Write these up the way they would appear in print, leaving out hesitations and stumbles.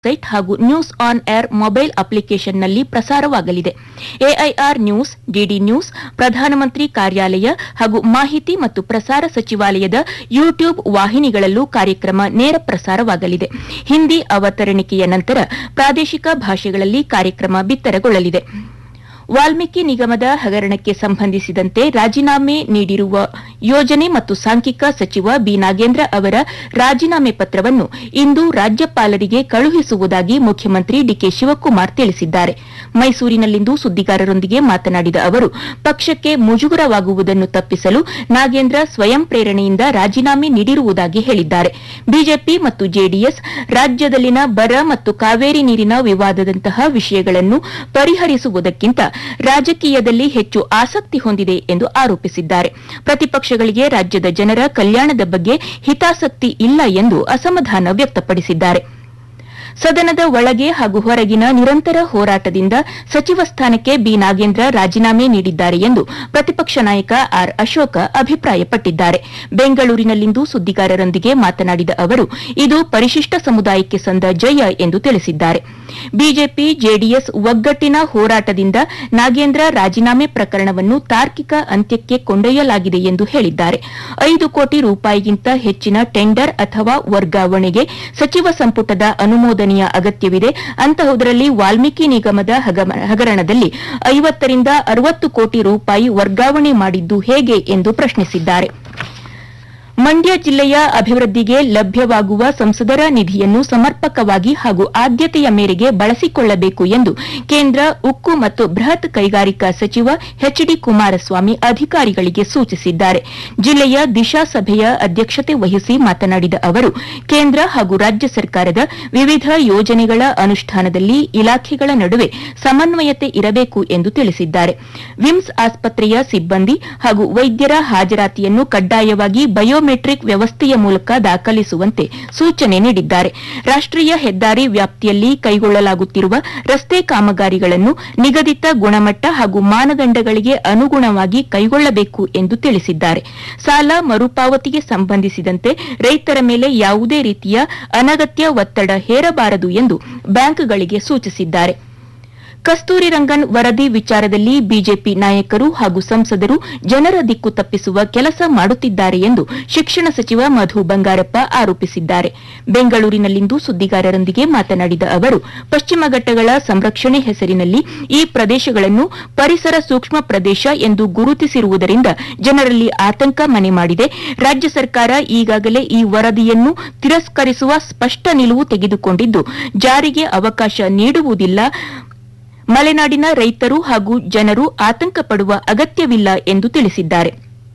Website ಹಾಗೂ news on air mobile ಅಪ್ಲಿಕೇಶನ್ನಲ್ಲಿ ಪ್ರಸಾರವಾಗಲಿದೆ. ಎಐಆರ್ ನ್ಯೂಸ್, ಡಿಡಿ ನ್ಯೂಸ್, ಪ್ರಧಾನಮಂತ್ರಿ ಕಾರ್ಯಾಲಯ ಹಾಗೂ ಮಾಹಿತಿ ಮತ್ತು ಪ್ರಸಾರ ಸಚಿವಾಲಯದ ಯೂಟ್ಯೂಬ್ ವಾಹಿನಿಗಳಲ್ಲೂ ಕಾರ್ಯಕ್ರಮ ನೇರ ಪ್ರಸಾರವಾಗಲಿದೆ. ಹಿಂದಿ ಅವತರಣಿಕೆಯ ನಂತರ ಪ್ರಾದೇಶಿಕ ಭಾಷೆಗಳಲ್ಲಿ ಕಾರ್ಯಕ್ರಮ ಬಿತ್ತರಗೊಳ್ಳಲಿದೆ. ವಾಲ್ಮೀಕಿ ನಿಗಮದ ಹಗರಣಕ್ಕೆ ಸಂಬಂಧಿಸಿದಂತೆ ರಾಜೀನಾಮೆ ನೀಡಿರುವ ಯೋಜನೆ ಮತ್ತು ಸಾಂಖ್ಯಿಕ ಸಚಿವ ಬಿ ನಾಗೇಂದ್ರ ಅವರ ರಾಜೀನಾಮೆ ಪತ್ರವನ್ನು ಇಂದು ರಾಜ್ಯಪಾಲರಿಗೆ ಕಳುಹಿಸುವುದಾಗಿ ಮುಖ್ಯಮಂತ್ರಿ ಡಿಕೆ ಶಿವಕುಮಾರ್ ತಿಳಿಸಿದ್ದಾರೆ. ಮೈಸೂರಿನಲ್ಲಿಂದು ಸುದ್ದಿಗಾರರೊಂದಿಗೆ ಮಾತನಾಡಿದ ಅವರು, ಪಕ್ಷಕ್ಕೆ ಮುಜುಗರವಾಗುವುದನ್ನು ತಪ್ಪಿಸಲು ನಾಗೇಂದ್ರ ಸ್ವಯಂ ಪ್ರೇರಣೆಯಿಂದ ರಾಜೀನಾಮೆ ನೀಡಿರುವುದಾಗಿ ಹೇಳಿದ್ದಾರೆ. ಬಿಜೆಪಿ ಮತ್ತು ಜೆಡಿಎಸ್ ರಾಜ್ಯದಲ್ಲಿನ ಬರ ಮತ್ತು ಕಾವೇರಿ ನೀರಿನ ವಿವಾದದಂತಹ ವಿಷಯಗಳನ್ನು ಪರಿಹರಿಸುವುದಕ್ಕಿಂತ ರಾಜಕೀಯದಲ್ಲಿ ಹೆಚ್ಚು ಆಸಕ್ತಿ ಹೊಂದಿದೆ ಎಂದು ಆರೋಪಿಸಿದ್ದಾರೆ. ಪ್ರತಿಪಕ್ಷಗಳಿಗೆ ರಾಜ್ಯದ ಜನರ ಕಲ್ಯಾಣದ ಬಗ್ಗೆ ಹಿತಾಸಕ್ತಿ ಇಲ್ಲ ಎಂದು ಅಸಮಾಧಾನ ವ್ಯಕ್ತಪಡಿಸಿದ್ದಾರೆ. ಸದನದ ಒಳಗೆ ಹಾಗೂ ಹೊರಗಿನ ನಿರಂತರ ಹೋರಾಟದಿಂದ ಸಚಿವ ಸ್ಥಾನಕ್ಕೆ ಬಿ ನಾಗೇಂದ್ರ ರಾಜೀನಾಮೆ ನೀಡಿದ್ದಾರೆ ಎಂದು ಪ್ರತಿಪಕ್ಷ ನಾಯಕ ಆರ್ ಅಶೋಕ ಅಭಿಪ್ರಾಯಪಟ್ಟಿದ್ದಾರೆ. ಬೆಂಗಳೂರಿನಲ್ಲಿಂದು ಸುದ್ದಿಗಾರರೊಂದಿಗೆ ಮಾತನಾಡಿದ ಅವರು, ಇದು ಪರಿಶಿಷ್ಟ ಸಮುದಾಯಕ್ಕೆ ಸಂದ ಜಯ ಎಂದು ತಿಳಿಸಿದ್ದಾರೆ. ಬಿಜೆಪಿ ಜೆಡಿಎಸ್ ಒಗ್ಗಟ್ಟಿನ ಹೋರಾಟದಿಂದ ನಾಗೇಂದ್ರ ರಾಜೀನಾಮೆ ಪ್ರಕರಣವನ್ನು ತಾರ್ಕಿಕ ಅಂತ್ಯಕ್ಕೆ ಕೊಂಡೊಯ್ಯಲಾಗಿದೆ ಎಂದು ಹೇಳಿದ್ದಾರೆ. 5 ಕೋಟಿ ರೂಪಾಯಿಗಿಂತ ಹೆಚ್ಚಿನ ಟೆಂಡರ್ ಅಥವಾ ವರ್ಗಾವಣೆಗೆ ಸಚಿವ ಸಂಪುಟದ ಅನುಮೋದನೆಯ ಅಗತ್ಯವಿದೆ. ಅಂತಹುದರಲ್ಲಿ ವಾಲ್ಮೀಕಿ ನಿಗಮದ ಹಗರಣದಲ್ಲಿ 50 ರಿಂದ 60 ಕೋಟಿ ರೂಪಾಯಿ ವರ್ಗಾವಣೆ ಮಾಡಿದ್ದು ಹೇಗೆ ಎಂದು ಪ್ರಶ್ನಿಸಿದ್ದಾರೆ. ಮಂಡ್ಯ ಜಿಲ್ಲೆಯ ಅಭಿವೃದ್ಧಿಗೆ ಲಭ್ಯವಾಗುವ ಸಂಸದರ ನಿಧಿಯನ್ನು ಸಮರ್ಪಕವಾಗಿ ಹಾಗೂ ಆದ್ಯತೆಯ ಮೇರೆಗೆ ಬಳಸಿಕೊಳ್ಳಬೇಕು ಎಂದು ಕೇಂದ್ರ ಉಕ್ಕು ಮತ್ತು ಬೃಹತ್ ಕೈಗಾರಿಕಾ ಸಚಿವ ಎಚ್ಡಿ ಕುಮಾರಸ್ವಾಮಿ ಅಧಿಕಾರಿಗಳಿಗೆ ಸೂಚಿಸಿದ್ದಾರೆ. ಜಿಲ್ಲೆಯ ದಿಶಾ ಸಭೆಯ ಅಧ್ಯಕ್ಷತೆ ವಹಿಸಿ ಮಾತನಾಡಿದ ಅವರು, ಕೇಂದ್ರ ಹಾಗೂ ರಾಜ್ಯ ಸರ್ಕಾರದ ವಿವಿಧ ಯೋಜನೆಗಳ ಅನುಷ್ಠಾನದಲ್ಲಿ ಇಲಾಖೆಗಳ ನಡುವೆ ಸಮನ್ವಯತೆ ಇರಬೇಕು ಎಂದು ತಿಳಿಸಿದ್ದಾರೆ. ವಿಮ್ಸ್ ಆಸ್ಪತ್ರೆಯ ಸಿಬ್ಬಂದಿ ಹಾಗೂ ವೈದ್ಯರ ಹಾಜರಾತಿಯನ್ನು ಕಡ್ಡಾಯವಾಗಿ ಬಯೋಮೆಟ್ರಿಕ್ ವ್ಯವಸ್ಥೆಯ ಮೂಲಕ ದಾಖಲಿಸುವಂತೆ ಸೂಚನೆ ನೀಡಿದ್ದಾರೆ. ರಾಷ್ಟೀಯ ಹೆದ್ದಾರಿ ವ್ಯಾಪ್ತಿಯಲ್ಲಿ ಕೈಗೊಳ್ಳಲಾಗುತ್ತಿರುವ ರಸ್ತೆ ಕಾಮಗಾರಿಗಳನ್ನು ನಿಗದಿತ ಗುಣಮಟ್ಟ ಹಾಗೂ ಮಾನದಂಡಗಳಿಗೆ ಅನುಗುಣವಾಗಿ ಕೈಗೊಳ್ಳಬೇಕು ಎಂದು ತಿಳಿಸಿದ್ದಾರೆ. ಸಾಲ ಮರುಪಾವತಿಗೆ ಸಂಬಂಧಿಸಿದಂತೆ ರೈತರ ಮೇಲೆ ಯಾವುದೇ ರೀತಿಯ ಅನಗತ್ಯ ಒತ್ತಡ ಹೇರಬಾರದು ಎಂದು ಬ್ಯಾಂಕ್ಗಳಿಗೆ ಸೂಚಿಸಿದ್ದಾರೆ. ಕಸ್ತೂರಿ ರಂಗನ್ ವರದಿ ವಿಚಾರದಲ್ಲಿ ಬಿಜೆಪಿ ನಾಯಕರು ಹಾಗೂ ಸಂಸದರು ಜನರ ದಿಕ್ಕು ತಪ್ಪಿಸುವ ಕೆಲಸ ಮಾಡುತ್ತಿದ್ದಾರೆ ಎಂದು ಶಿಕ್ಷಣ ಸಚಿವ ಮಧು ಬಂಗಾರಪ್ಪ ಆರೋಪಿಸಿದ್ದಾರೆ. ಬೆಂಗಳೂರಿನಲ್ಲಿಂದು ಸುದ್ದಿಗಾರರೊಂದಿಗೆ ಮಾತನಾಡಿದ ಅವರು, ಪಶ್ಚಿಮ ಘಟ್ಟಗಳ ಸಂರಕ್ಷಣೆ ಹೆಸರಿನಲ್ಲಿ ಈ ಪ್ರದೇಶಗಳನ್ನು ಪರಿಸರ ಸೂಕ್ಷ್ಮ ಪ್ರದೇಶ ಎಂದು ಗುರುತಿಸಿರುವುದರಿಂದ ಜನರಲ್ಲಿ ಆತಂಕ ಮನೆ ಮಾಡಿದೆ. ರಾಜ್ಯ ಸರ್ಕಾರ ಈಗಾಗಲೇ ಈ ವರದಿಯನ್ನು ತಿರಸ್ಕರಿಸುವ ಸ್ಪಷ್ಟ ನಿಲುವು ತೆಗೆದುಕೊಂಡಿದ್ದು, ಜಾರಿಗೆ ಅವಕಾಶ ನೀಡುವುದಿಲ್ಲ. ಮಲೆನಾಡಿನ ರೈತರು ಹಾಗೂ ಜನರು ಆತಂಕ ಪಡುವ ಅಗತ್ಯವಿಲ್ಲ ಎಂದು ತಿಳಿಸಿದ್ದಾರೆ.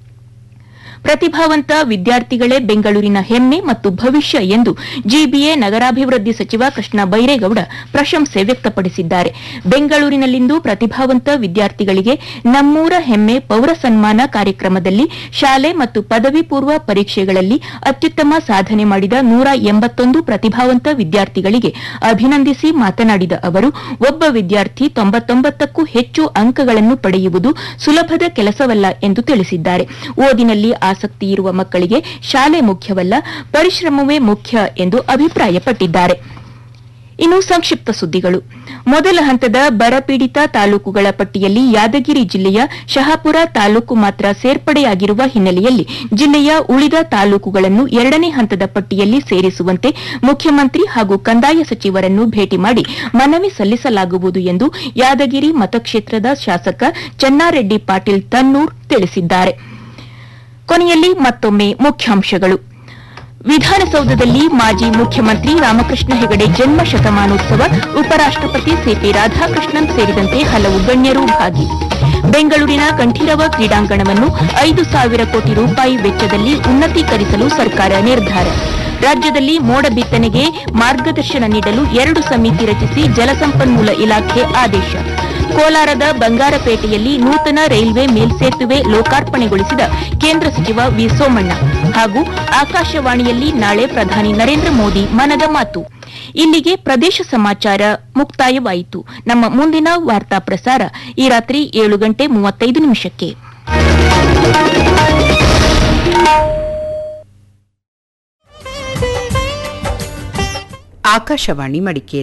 ಪ್ರತಿಭಾವಂತ ವಿದ್ಯಾರ್ಥಿಗಳೇ ಬೆಂಗಳೂರಿನ ಹೆಮ್ಮೆ ಮತ್ತು ಭವಿಷ್ಯ ಎಂದು ಜಿಬಿಎ ನಗರಾಭಿವೃದ್ಧಿ ಸಚಿವ ಕೃಷ್ಣ ಬೈರೇಗೌಡ ಪ್ರಶಂಸೆ ವ್ಯಕ್ತಪಡಿಸಿದ್ದಾರೆ. ಬೆಂಗಳೂರಿನಲ್ಲಿಂದು ಪ್ರತಿಭಾವಂತ ವಿದ್ಯಾರ್ಥಿಗಳಿಗೆ ನಮ್ಮೂರ ಹೆಮ್ಮೆ ಪೌರ ಸನ್ಮಾನ ಕಾರ್ಯಕ್ರಮದಲ್ಲಿ ಶಾಲೆ ಮತ್ತು ಪದವಿ ಪೂರ್ವ ಪರೀಕ್ಷೆಗಳಲ್ಲಿ ಅತ್ಯುತ್ತಮ ಸಾಧನೆ ಮಾಡಿದ 181 ಪ್ರತಿಭಾವಂತ ವಿದ್ಯಾರ್ಥಿಗಳಿಗೆ ಅಭಿನಂದಿಸಿ ಮಾತನಾಡಿದ ಅವರು, ಒಬ್ಬ ವಿದ್ಯಾರ್ಥಿ 99ಕ್ಕೂ ಹೆಚ್ಚು ಅಂಕಗಳನ್ನು ಪಡೆಯುವುದು ಸುಲಭದ ಕೆಲಸವಲ್ಲ ಎಂದು ತಿಳಿಸಿದ್ದಾರೆ. ಓದಿನಲ್ಲಿ ಆಸಕ್ತಿ ಇರುವ ಮಕ್ಕಳಿಗೆ ಶಾಲೆ ಮುಖ್ಯವಲ್ಲ, ಪರಿಶ್ರಮವೇ ಮುಖ್ಯ ಎಂದು ಅಭಿಪ್ರಾಯಪಟ್ಟಿದ್ದಾರೆ. ಇನ್ನು ಸಂಕ್ಷಿಪ್ತ ಸುದ್ದಿಗಳು. ಮೊದಲ ಹಂತದ ಬರಪೀಡಿತ ತಾಲೂಕುಗಳ ಪಟ್ಟಿಯಲ್ಲಿ ಯಾದಗಿರಿ ಜಿಲ್ಲೆಯ ಶಹಾಪುರ ತಾಲೂಕು ಮಾತ್ರ ಸೇರ್ಪಡೆಯಾಗಿರುವ ಹಿನ್ನೆಲೆಯಲ್ಲಿ ಜಿಲ್ಲೆಯ ಉಳಿದ ತಾಲೂಕುಗಳನ್ನು 2ನೇ ಹಂತದ ಪಟ್ಟಿಯಲ್ಲಿ ಸೇರಿಸುವಂತೆ ಮುಖ್ಯಮಂತ್ರಿ ಹಾಗೂ ಕಂದಾಯ ಸಚಿವರನ್ನು ಭೇಟಿ ಮಾಡಿ ಮನವಿ ಸಲ್ಲಿಸಲಾಗುವುದು ಎಂದು ಯಾದಗಿರಿ ಮತಕ್ಷೇತ್ರದ ಶಾಸಕ ಚನ್ನಾರೆಡ್ಡಿ ಪಾಟೀಲ್ ತನ್ನೂರ್ ತಿಳಿಸಿದ್ದಾರೆ. ಕೊನೆಯಲ್ಲಿ ಮತ್ತೊಮ್ಮೆ ಮುಖ್ಯಾಂಶಗಳು. ವಿಧಾನಸೌಧದಲ್ಲಿ ಮಾಜಿ ಮುಖ್ಯಮಂತ್ರಿ ರಾಮಕೃಷ್ಣ ಹೆಗಡೆ ಜನ್ಮ ಶತಮಾನೋತ್ಸವ, ಉಪರಾಷ್ಟಪತಿ ಸಿಪಿ ರಾಧಾಕೃಷ್ಣನ್ ಸೇರಿದಂತೆ ಹಲವು ಗಣ್ಯರು ಭಾಗಿ. ಬೆಂಗಳೂರಿನ ಕಂಠೀರವ ಕ್ರೀಡಾಂಗಣವನ್ನು 5,000 ಕೋಟಿ ರೂಪಾಯಿ ವೆಚ್ಚದಲ್ಲಿ ಉನ್ನತೀಕರಿಸಲು ಸರ್ಕಾರ ನಿರ್ಧಾರ. ರಾಜ್ಯದಲ್ಲಿ ಮೋಡ ಬಿತ್ತನೆಗೆ ಮಾರ್ಗದರ್ಶನ ನೀಡಲು 2 ಸಮಿತಿ ರಚಿಸಿ ಜಲಸಂಪನ್ಮೂಲ ಇಲಾಖೆ ಆದೇಶ. ಕೋಲಾರದ ಬಂಗಾರಪೇಟೆಯಲ್ಲಿ ನೂತನ ರೈಲ್ವೆ ಮೇಲ್ಸೇತುವೆ ಲೋಕಾರ್ಪಣೆಗೊಳಿಸಿದ ಕೇಂದ್ರ ಸಚಿವ ವಿ ಸೋಮಣ್ಣ ಹಾಗೂ ಆಕಾಶವಾಣಿಯಲ್ಲಿ ನಾಳೆ ಪ್ರಧಾನಿ ನರೇಂದ್ರ ಮೋದಿ ಮನದ ಮಾತು. ಇಲ್ಲಿಗೆ ಪ್ರದೇಶ ಸಮಾಚಾರ ಮುಕ್ತಾಯವಾಯಿತು. ನಮ್ಮ ಮುಂದಿನ ವಾರ್ತಾ ಪ್ರಸಾರ ಈ ರಾತ್ರಿ 7:35. ಆಕಾಶವಾಣಿ ಮಡಿಕೇರಿ.